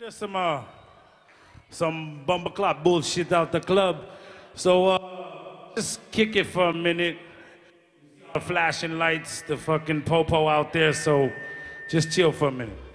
Just some bumbleclot bullshit out the club. So just kick it for a minute. The flashing lights, the fucking popo out there. So just chill for a minute.